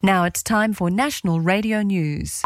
Now it's time for National Radio News.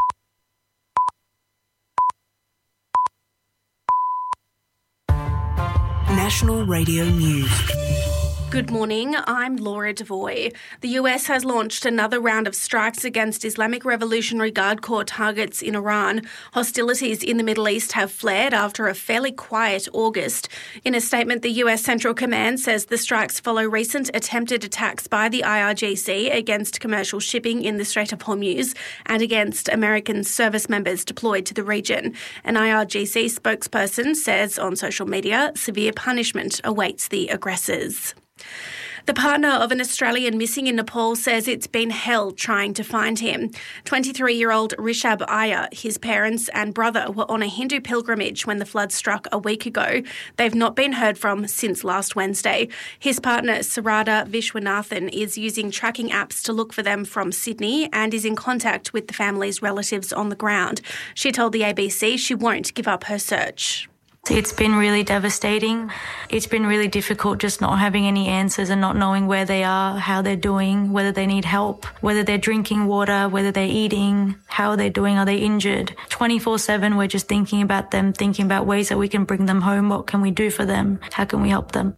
National Radio News. Good morning, I'm Laura Devoy. The US has launched another round of strikes against Islamic Revolutionary Guard Corps targets in Iran. Hostilities in the Middle East have flared after a fairly quiet August. In a statement, the US Central Command says the strikes follow recent attempted attacks by the IRGC against commercial shipping in the Strait of Hormuz and against American service members deployed to the region. An IRGC spokesperson says on social media severe punishment awaits the aggressors. The partner of an Australian missing in Nepal says it's been hell trying to find him. 23-year-old Rishabh Iyer, his parents and brother were on a Hindu pilgrimage when the flood struck a week ago. They've not been heard from since last Wednesday. His partner, Sarada Vishwanathan, is using tracking apps to look for them from Sydney and is in contact with the family's relatives on the ground. She told the ABC she won't give up her search. It's been really devastating. It's been really difficult just not having any answers and not knowing where they are, how they're doing, whether they need help, whether they're drinking water, whether they're eating, how they're doing, are they injured. 24/7, we're just thinking about them, thinking about ways that we can bring them home. What can we do for them? How can we help them?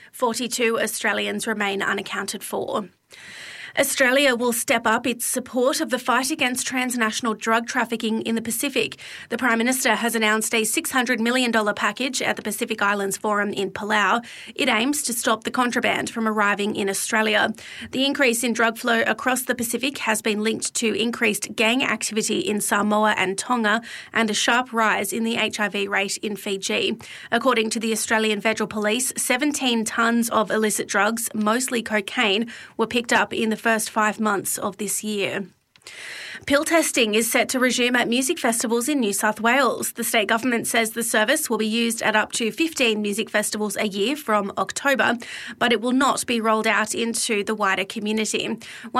42 Australians remain unaccounted for. Australia will step up its support of the fight against transnational drug trafficking in the Pacific. The Prime Minister has announced a $600 million package at the Pacific Islands Forum in Palau. It aims to stop the contraband from arriving in Australia. The increase in drug flow across the Pacific has been linked to increased gang activity in Samoa and Tonga and a sharp rise in the HIV rate in Fiji. According to the Australian Federal Police, 17 tonnes of illicit drugs, mostly cocaine, were picked up in the first 5 months of this year. Pill testing is set to resume at music festivals in New South Wales. The state government says the service will be used at up to 15 music festivals a year from October, but it will not be rolled out into the wider community.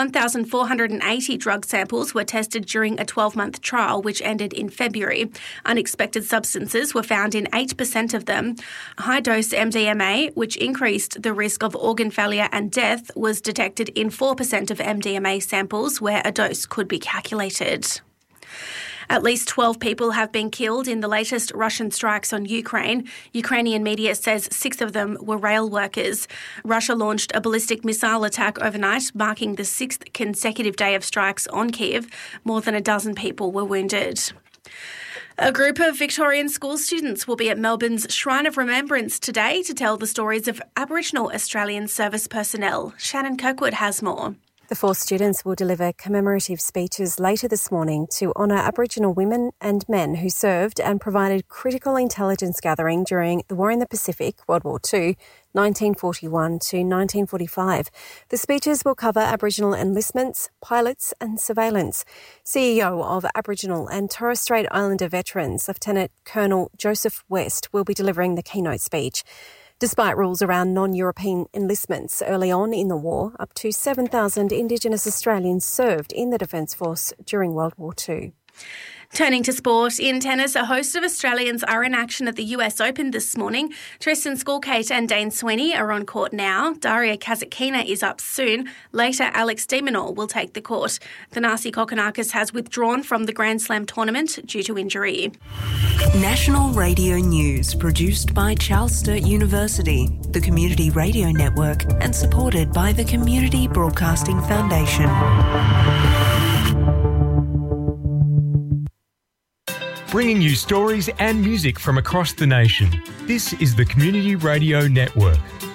1,480 drug samples were tested during a 12-month trial, which ended in February. Unexpected substances were found in 8% of them. High-dose MDMA, which increased the risk of organ failure and death, was detected in 4% of MDMA samples where a dose could be calculated. At least 12 people have been killed in the latest Russian strikes on Ukraine. Ukrainian media says 6 of them were rail workers. Russia launched a ballistic missile attack overnight, marking the 6th consecutive day of strikes on Kyiv. More than a dozen people were wounded. A group of Victorian school students will be at Melbourne's Shrine of Remembrance today to tell the stories of Aboriginal Australian service personnel. Shannon Kirkwood has more. The 4 students will deliver commemorative speeches later this morning to honour Aboriginal women and men who served and provided critical intelligence gathering during the War in the Pacific, World War II, 1941 to 1945. The speeches will cover Aboriginal enlistments, pilots and surveillance. CEO of Aboriginal and Torres Strait Islander veterans, Lieutenant Colonel Joseph West, will be delivering the keynote speech. Despite rules around non-European enlistments early on in the war, up to 7,000 Indigenous Australians served in the Defence Force during World War II. Turning to sport, in tennis, a host of Australians are in action at the US Open this morning. Tristan Skulkate and Dane Sweeney are on court now. Daria Kasatkina is up soon. Later, Alex de Minaur will take the court. Thanasi Kokkinakis has withdrawn from the Grand Slam tournament due to injury. National Radio News, produced by Charles Sturt University, the Community Radio Network, and supported by the Community Broadcasting Foundation. Bringing you stories and music from across the nation. This is the Community Radio Network.